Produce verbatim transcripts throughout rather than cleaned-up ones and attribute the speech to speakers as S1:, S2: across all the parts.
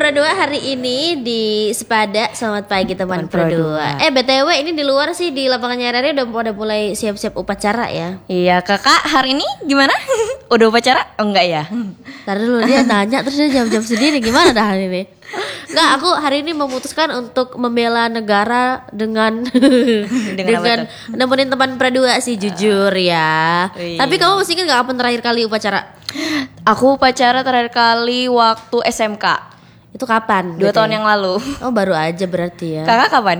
S1: Pro dua hari ini di Sepada. Selamat pagi teman,
S2: Teman
S1: Pro
S2: Pro
S1: dua.
S2: dua.
S1: Eh B T W ini di luar sih di lapangan R R udah udah mulai siap-siap upacara ya.
S2: Iya kakak, hari ini gimana? Udah upacara? Oh enggak ya?
S1: Ntar dulu dia nanya terus dia jam-jam sendiri gimana dah hari ini. Enggak, aku hari ini memutuskan untuk membela negara dengan
S2: Dengan apa
S1: dengan nemenin teman Pro dua sih jujur ya.
S2: Wih.
S1: Tapi kamu masih ingat gak kapan terakhir kali upacara?
S2: Aku upacara terakhir kali waktu S M K
S1: Itu kapan?
S2: Dua
S1: B T W?
S2: tahun yang lalu.
S1: Oh baru aja berarti ya.
S2: Kakak kapan?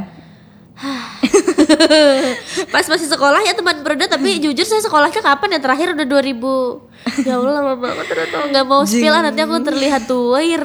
S1: Pas masih sekolah ya teman Proda. Tapi jujur saya sekolahnya kapan ya terakhir udah dua ribu. Ya Allah lama banget ternyata. Gak mau spill lah nanti aku terlihat tuair.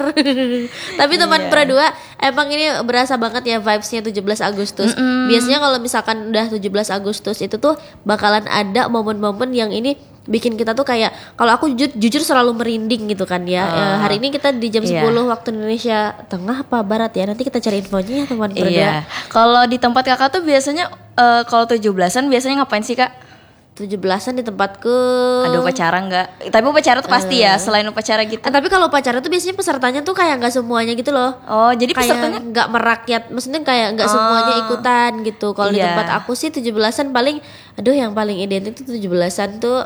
S1: Tapi teman
S2: Iya.
S1: Pro dua emang ini berasa banget ya vibesnya tujuh belas Agustus. Biasanya kalau misalkan udah tujuh belas Agustus itu tuh bakalan ada momen-momen yang ini bikin kita tuh kayak, kalau aku jujur, jujur selalu merinding gitu kan ya.
S2: Ah.
S1: Eh, hari ini kita di jam
S2: Iya.
S1: sepuluh waktu Indonesia Tengah apa Barat ya. Nanti kita cari infonya ya teman Pro dua.
S2: Iya. Kalau di tempat kakak tuh biasanya eh, kalau tujuh belasan biasanya ngapain sih kak?
S1: tujuh belasan di tempatku.
S2: Ada upacara nggak? Tapi upacara tuh pasti ya, selain upacara gitu.
S1: Eh, tapi kalau upacara tuh biasanya pesertanya tuh kayak nggak semuanya gitu loh.
S2: Oh jadi
S1: Kayak
S2: pesertanya?
S1: nggak merakyat, maksudnya kayak nggak
S2: Oh.
S1: semuanya ikutan gitu. Kalau di
S2: Iya.
S1: tempat aku sih tujuh belasan paling, aduh yang paling identik tuh tujuh belasan tuh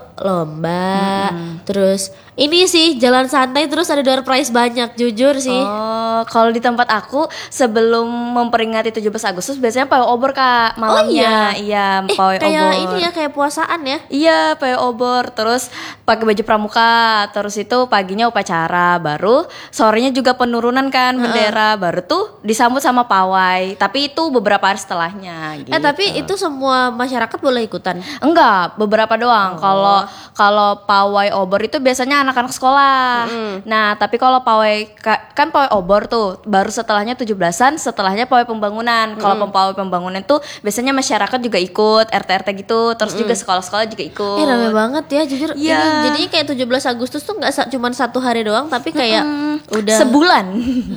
S1: lomba. Terus ini sih jalan santai terus ada door prize banyak, jujur sih.
S2: Oh, kalau di tempat aku sebelum memperingati tujuh belas Agustus biasanya pawai obor kak malamnya. Iya,
S1: Eh
S2: pawai
S1: kayak
S2: obor.
S1: ini ya, kayak puasaan ya.
S2: Iya, pawai obor. Terus pakai baju pramuka. Terus itu paginya upacara. Baru sorenya juga penurunan kan bendera. Baru tuh disambut sama pawai. Tapi itu beberapa hari setelahnya. Gitu.
S1: Eh tapi itu semua masyarakat boleh ikutan.
S2: Enggak, beberapa doang. Kalau kalau pawai obor itu biasanya anak-anak sekolah. Nah, tapi kalau pawai ka- kan pawai obor tuh baru setelahnya tujuh belasan, setelahnya pawai pembangunan. Kalau pawai pembangunan tuh biasanya masyarakat juga ikut, R T R T gitu, terus juga sekolah-sekolah juga ikut.
S1: Eh rame banget ya jujur.
S2: Iya.
S1: Ini jadinya kayak tujuh belas Agustus tuh nggak sa- cuman satu hari doang, tapi kayak udah
S2: Sebulan.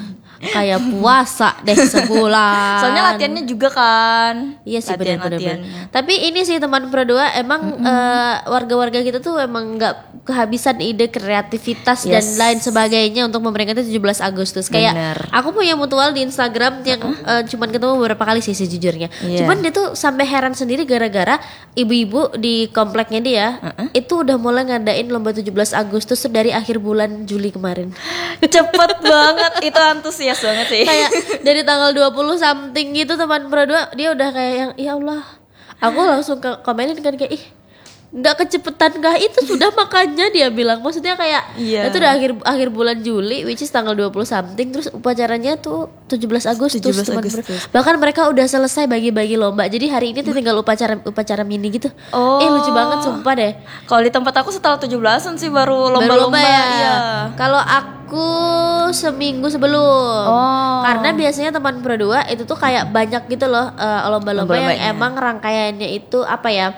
S1: kayak puasa deh sebulan.
S2: Soalnya latihannya juga kan.
S1: Iya sih benar-benar.
S2: Latihan-latihannya.
S1: Tapi ini sih teman Pro dua emang eh, warga-warga kita tuh emang nggak kehabisan ide, kreativitas dan
S2: Yes.
S1: lain sebagainya untuk memperingati tujuh belas Agustus. Kayak
S2: Bener.
S1: aku punya mutual di Instagram yang eh, cuman ketemu beberapa kali sih sejujurnya.
S2: Iya.
S1: Cuman dia tuh sampai heran sendiri gara-gara ibu-ibu di kompleknya dia itu udah mulai ngadain lomba tujuh belas Agustus tuh dari akhir bulan Juli kemarin.
S2: Cepet banget, itu antusias banget sih.
S1: Kayak dari tanggal dua puluh something gitu teman Pro dua dia udah kayak yang ya Allah. Aku langsung ke komenin kan kayak ih nggak kecepetan kah itu sudah makanya dia bilang, maksudnya kayak
S2: Iya.
S1: itu udah akhir akhir bulan Juli which is tanggal dua puluh something, terus upacaranya tuh tujuh belas Agustus,
S2: tujuh belas
S1: teman Pro.
S2: Agustus.
S1: Bahkan mereka udah selesai bagi-bagi lomba, jadi hari ini tuh tinggal upacara upacara mini gitu.
S2: Oh.
S1: Eh lucu banget sumpah deh.
S2: Kalau di tempat aku setelah tujuh belasan sih baru
S1: Baru
S2: lomba-lomba.
S1: lomba ya.
S2: Iya.
S1: Kalau aku seminggu sebelum.
S2: Oh.
S1: Karena biasanya teman Pro dua itu tuh kayak banyak gitu loh eh, lomba-lomba yang
S2: Lomba-lombanya.
S1: emang rangkaiannya itu apa ya?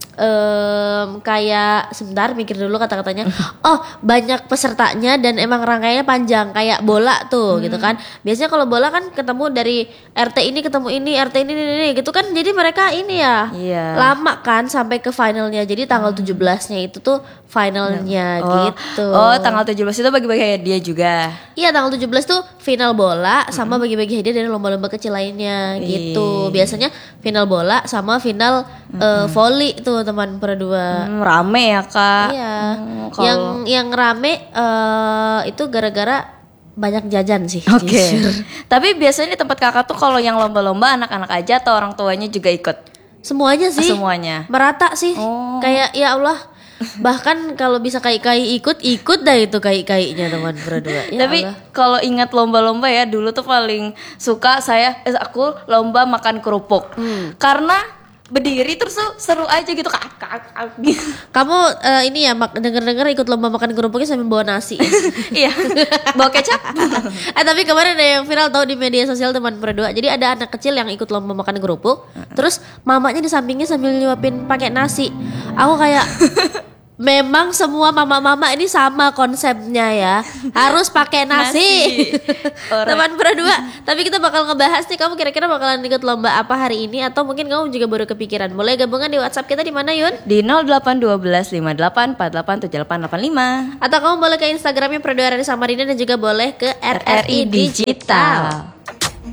S1: Em, kayak sebentar mikir dulu kata-katanya. Oh, banyak pesertanya dan emang rangkaiannya panjang kayak bola tuh gitu kan. Biasanya kalau bola kan ketemu dari R T ini ketemu ini, R T ini ini, ini gitu kan. Jadi mereka ini ya
S2: Iya.
S1: lama kan sampai ke finalnya. Jadi tanggal tujuh belasnya itu tuh finalnya
S2: Oh.
S1: gitu.
S2: Oh, tanggal tujuh belas itu bagi-bagi hadiah juga.
S1: Iya, tanggal tujuh belas tuh final bola sama bagi-bagi hadiah dari lomba-lomba kecil lainnya gitu.
S2: Ih.
S1: Biasanya final bola sama final eh, volley tuh teman Pro dua.
S2: Hmm, rame ya, Kak.
S1: Iya.
S2: Hmm, kalau-
S1: Yang yang rame eh, itu gara-gara banyak jajan sih.
S2: Oke.
S1: jujur.
S2: Tapi biasanya di tempat Kakak tuh kalau yang lomba-lomba anak-anak aja atau orang tuanya juga ikut?
S1: Semuanya sih.
S2: Semuanya.
S1: Merata sih.
S2: Oh.
S1: Kayak ya Allah. Bahkan kalau bisa kai-kai ikut, ikut dah itu kai-kainya teman Pro dua. Ya
S2: Tapi
S1: Allah.
S2: kalau ingat lomba-lomba ya, dulu tuh paling suka saya eh, aku lomba makan kerupuk.
S1: Hmm.
S2: Karena berdiri terus tuh seru aja gitu kak, kak, kak, gitu.
S1: Kamu eh, ini ya mak- denger-denger ikut lomba makan kerupuknya sambil bawa nasi.
S2: Iya. Bawa kecap.
S1: Eh tapi kemarin ada yang viral tahu di media sosial teman Pro dua. Jadi ada anak kecil yang ikut lomba makan kerupuk, terus mamanya di sampingnya sambil nyuapin pakai nasi. Aku kayak memang semua mama-mama ini sama konsepnya ya. Harus pakai nasi.
S2: Nasi.
S1: Teman berdua. Tapi kita bakal ngebahas nih, kamu kira-kira bakalan ikut lomba apa hari ini, atau mungkin kamu juga baru kepikiran. Boleh gabungan di WhatsApp kita di mana, Yun?
S2: Di nol delapan satu dua lima delapan empat delapan tujuh delapan delapan lima.
S1: Atau kamu boleh ke Instagramnya Perdua Radio Samarinda, dan juga boleh ke R R I Digital.